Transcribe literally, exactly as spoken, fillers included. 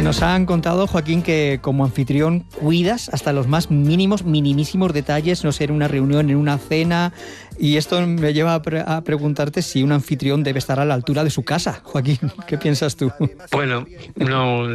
Nos han contado, Joaquín, que como anfitrión cuidas hasta los más mínimos, minimísimos detalles, no sé, en una reunión, en una cena, y esto me lleva a, pre- a preguntarte si un anfitrión debe estar a la altura de su casa. Joaquín, ¿qué piensas tú? Bueno, no...